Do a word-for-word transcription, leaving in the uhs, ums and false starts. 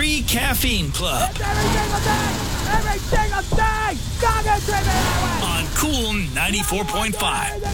Free Caffeine Club. It's every single day! Every single day! God, it's every hour! On Cool ninety-four point five.